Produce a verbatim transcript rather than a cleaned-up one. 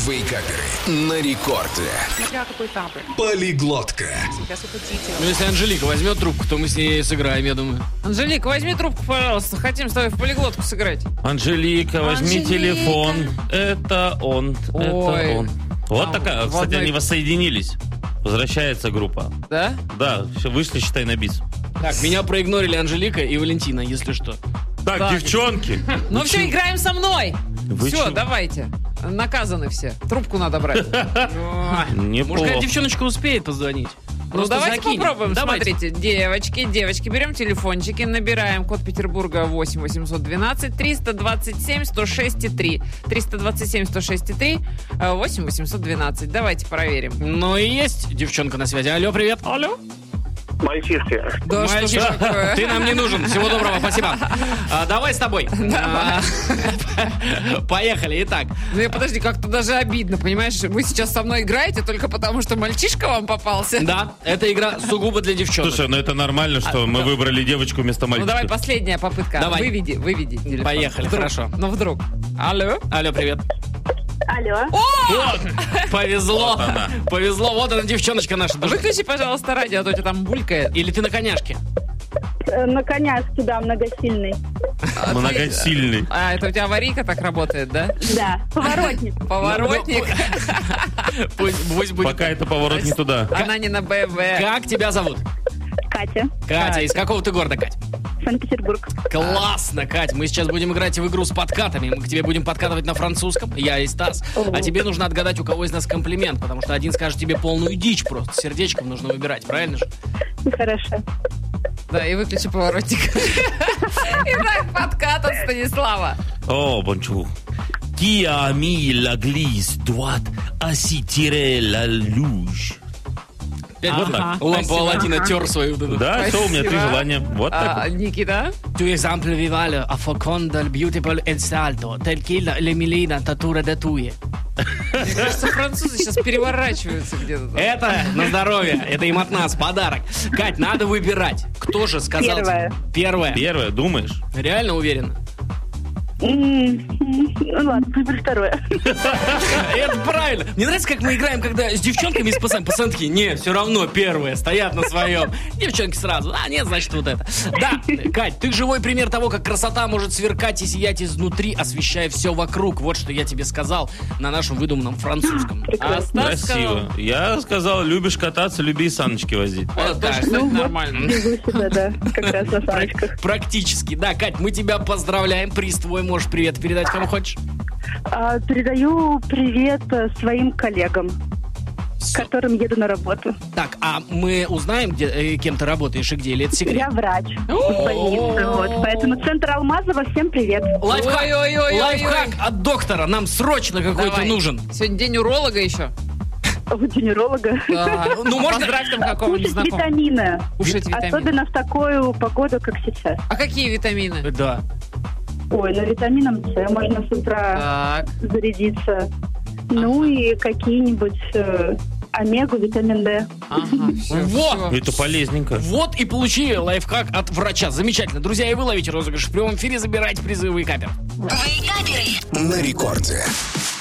Вейкаперы на рекорде. Смотря какой табор. Полиглотка. Ну, если Анжелика возьмет трубку, то мы с ней сыграем, я думаю. Анжелика, возьми трубку, пожалуйста. Хотим с тобой в полиглотку сыграть. Анжелика, возьми Анжелика. телефон. Это он. Ой. Это он. Вот А, такая. в Кстати, одной- они воссоединились. Возвращается группа. Да? Да, все, вышли, считай, на бис. Так, меня проигнорили Анжелика и Валентина, если что. Так, Так. девчонки. Ну вы все, чё? играем со мной. Вы Все, чё? давайте. Наказаны все. Трубку надо брать. Неплохо. Может, какая девчоночка успеет позвонить? Ну, Просто давайте закинем. попробуем. Давайте. Смотрите, девочки, девочки, берем телефончики, набираем код Петербурга восемь восемьсот двенадцать триста двадцать семь сто шесть три. триста двадцать семь сто шесть три, восемь восемьсот двенадцать. Давайте проверим. Ну и есть девчонка на связи. Алло, привет. Алло. Мальчишки. Да, что ж Мальчик, такое? ты нам не нужен. Всего доброго, спасибо. А, давай с тобой. А, Поехали. Итак, Ну, я подожди, как-то даже обидно, понимаешь? Вы сейчас со мной играете только потому, что мальчишка вам попался. да, эта игра сугубо для девчонок. Слушай, ну это нормально, что мы выбрали девочку вместо Ну, мальчика. давай последняя попытка. Давай. Выведи, выведи телефон. Поехали, Вдруг. хорошо. Ну, вдруг. Алло? Алло, привет. Алло. Вот, повезло. Вот она. Повезло, вот она, девчоночка наша. Даже- Выключи, пожалуйста, радио, а то у тебя там булькает. Или ты на коняшке? Э, На коняшке, да, многосильный. Многосильный. А, это у тебя аварийка так работает, да? Да, поворотник. Поворотник. Пусть, пусть будет. Пока это поворот не туда. Она не на БМВ. Как тебя зовут? Катя, Катя. Из какого ты города, Кать? Санкт-Петербург. Классно, Кать. Мы сейчас будем играть в игру с подкатами. Мы к тебе будем подкатывать на французском. Я и Стас. А тебе нужно отгадать, у кого из нас комплимент. Потому что один скажет тебе полную дичь просто. Сердечком нужно выбирать, правильно же? Хорошо. Да, и выключи поворотник. Итак, подкат от Станислава. О, бончур. Qui a mis la glisse droite à s'y tirer la luge? Опять Вот вот так. так. Лампа Спасибо. Аладдина тер свою. вот эту. Да, все, у меня три Спасибо. желания. Вот А, так. Никита? Tu exemple vivale a focon del beautiful et salto, tel qu'il le milina tatura de tue. Мне кажется, французы сейчас переворачиваются где-то там. Это на здоровье. Это им от нас подарок. Кать, надо выбирать. Кто же сказал? Первое. тебе? Первое. Первое, думаешь? Реально уверен? М, Ну ладно, выберу второе. Это правильно. Мне нравится, как мы играем, когда с девчонками и с пацанами. Пацаны такие, не, все равно первые, стоят на своем. Девчонки сразу, а нет, значит вот это. Да, Кать, ты живой пример того, как красота может сверкать и сиять изнутри, освещая все вокруг. Вот что я тебе сказал на нашем выдуманном французском. А Стас сказал... Красиво. Я сказал, любишь кататься, люби и саночки возить. Это Вот тоже, так. кстати, Ну, вот. нормально. Везу себя, да, как раз на саночках. Практически. Да, Кать, мы тебя поздравляем. Приз твой, можешь привет передать кому хочешь. А, Передаю привет э, своим коллегам, к которым еду на работу. Так, а мы узнаем, где, э, кем ты работаешь и где, или это секрет? Я врач в больнице, вот. Поэтому центр Алмазова, всем привет. Лайфхак, Ой-ой-ой-ой-ой. лайфхак от доктора. Нам срочно какой-то Давай. нужен. Сегодня день уролога еще. У генеролога. Да. Ну, можно- Поздравь там какого-нибудь Кушать знакомого. витамины. Кушать витамины. Особенно в такую погоду, как сейчас. А какие витамины? Да. Ой, ну витамином С можно с утра Так. зарядиться. Ну и какие-нибудь э, омегу, витамин D. Ага, все, Вот. Это полезненько. Вот и получи лайфхак от врача. Замечательно. Друзья, и вы ловите розыгрыш в прямом эфире, забирайте призы Вейкапер. На рекорде.